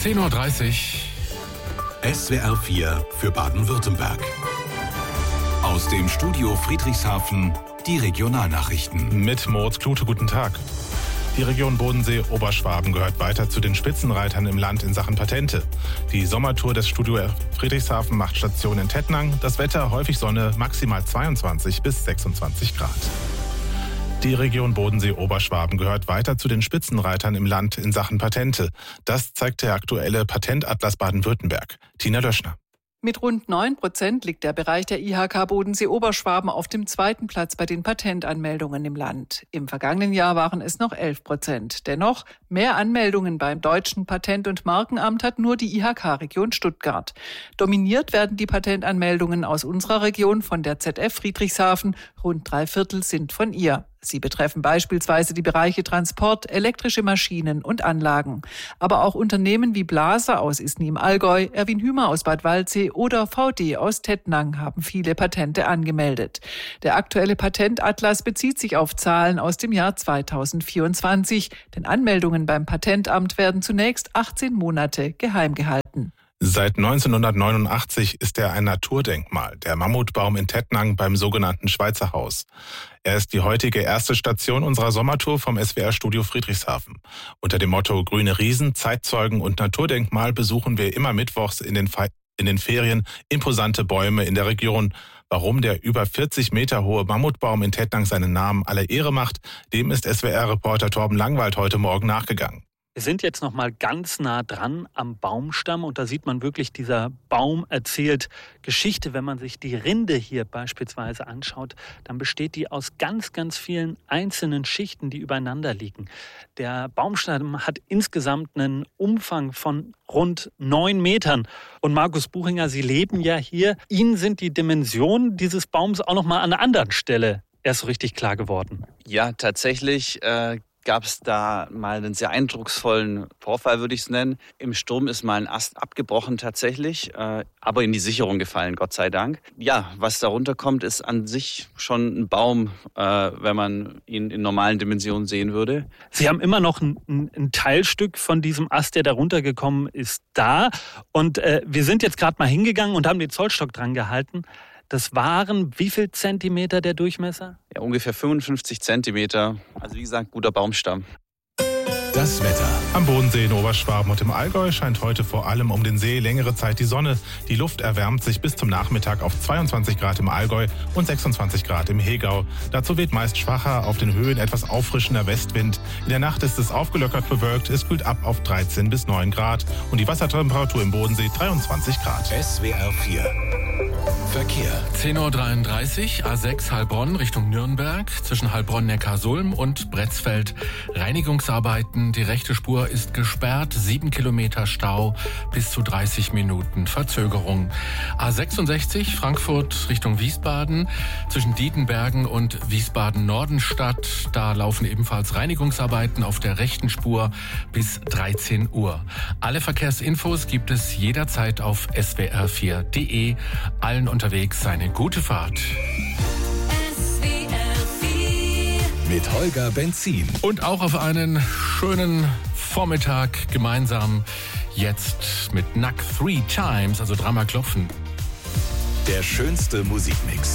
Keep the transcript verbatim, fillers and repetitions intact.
zehn Uhr dreißig. S W R vier für Baden-Württemberg. Aus dem Studio Friedrichshafen die Regionalnachrichten. Mit Moritz Klute, guten Tag. Die Region Bodensee-Oberschwaben gehört weiter zu den Spitzenreitern im Land in Sachen Patente. Die Sommertour des Studio Friedrichshafen macht Station in Tettnang. Das Wetter häufig Sonne, maximal zweiundzwanzig bis sechsundzwanzig Grad. Die Region Bodensee-Oberschwaben gehört weiter zu den Spitzenreitern im Land in Sachen Patente. Das zeigt der aktuelle Patentatlas Baden-Württemberg. Tina Löschner. Mit rund neun Prozent liegt der Bereich der I H K Bodensee-Oberschwaben auf dem zweiten Platz bei den Patentanmeldungen im Land. Im vergangenen Jahr waren es noch elf Prozent. Dennoch, mehr Anmeldungen beim Deutschen Patent- und Markenamt hat nur die I H K-Region Stuttgart. Dominiert werden die Patentanmeldungen aus unserer Region von der Z F Friedrichshafen. Rund drei Viertel sind von ihr. Sie betreffen beispielsweise die Bereiche Transport, elektrische Maschinen und Anlagen. Aber auch Unternehmen wie Blaser aus Isny im Allgäu, Erwin Hümer aus Bad Waldsee oder V D aus Tettnang haben viele Patente angemeldet. Der aktuelle Patentatlas bezieht sich auf Zahlen aus dem Jahr zweitausendvierundzwanzig, denn Anmeldungen beim Patentamt werden zunächst achtzehn Monate geheim gehalten. Seit neunzehnhundertneunundachtzig ist er ein Naturdenkmal, der Mammutbaum in Tettnang beim sogenannten Schweizer Haus. Er ist die heutige erste Station unserer Sommertour vom S W R-Studio Friedrichshafen. Unter dem Motto Grüne Riesen, Zeitzeugen und Naturdenkmal besuchen wir immer mittwochs in den, Fe- in den Ferien imposante Bäume in der Region. Warum der über vierzig Meter hohe Mammutbaum in Tettnang seinen Namen aller Ehre macht, dem ist S W R-Reporter Torben Langwald heute Morgen nachgegangen. Wir sind jetzt noch mal ganz nah dran am Baumstamm und da sieht man wirklich, dieser Baum erzählt Geschichte. Wenn man sich die Rinde hier beispielsweise anschaut, dann besteht die aus ganz, ganz vielen einzelnen Schichten, die übereinander liegen. Der Baumstamm hat insgesamt einen Umfang von rund neun Metern. Und Markus Buchinger, Sie leben ja hier. Ihnen sind die Dimensionen dieses Baums auch noch mal an einer anderen Stelle erst so richtig klar geworden. Ja, tatsächlich äh gab es da mal einen sehr eindrucksvollen Vorfall, würde ich es nennen. Im Sturm ist mal ein Ast abgebrochen tatsächlich, äh, aber in die Sicherung gefallen, Gott sei Dank. Ja, was darunter kommt, ist an sich schon ein Baum, äh, wenn man ihn in normalen Dimensionen sehen würde. Sie haben immer noch ein, ein, ein Teilstück von diesem Ast, der da runtergekommen ist, da. Und äh, wir sind jetzt gerade mal hingegangen und haben den Zollstock dran gehalten. Das waren wie viel Zentimeter der Durchmesser? Ja, ungefähr fünfundfünfzig Zentimeter. Also wie gesagt, guter Baumstamm. Das Wetter. Am Bodensee in Oberschwaben und im Allgäu scheint heute vor allem um den See längere Zeit die Sonne. Die Luft erwärmt sich bis zum Nachmittag auf zweiundzwanzig Grad im Allgäu und sechsundzwanzig Grad im Hegau. Dazu weht meist schwacher, auf den Höhen etwas auffrischender Westwind. In der Nacht ist es aufgelockert bewölkt, es kühlt ab auf dreizehn bis neun Grad und die Wassertemperatur im Bodensee dreiundzwanzig Grad. S W R vier. Verkehr. zehn Uhr dreiunddreißig, A sechs Heilbronn Richtung Nürnberg, zwischen Heilbronn-Neckarsulm und Bretzfeld. Reinigungsarbeiten, die rechte Spur ist gesperrt, sieben Kilometer Stau, bis zu dreißig Minuten Verzögerung. A sechsundsechzig Frankfurt Richtung Wiesbaden, zwischen Dietenbergen und Wiesbaden-Nordenstadt. Da laufen ebenfalls Reinigungsarbeiten auf der rechten Spur bis dreizehn Uhr. Alle Verkehrsinfos gibt es jederzeit auf S W R vier punkt de. Allen unterwegs eine gute Fahrt. Mit Holger Benzin. Und auch auf einen schönen Vormittag gemeinsam jetzt mit Nack Three Times, also dreimal klopfen. Der schönste Musikmix.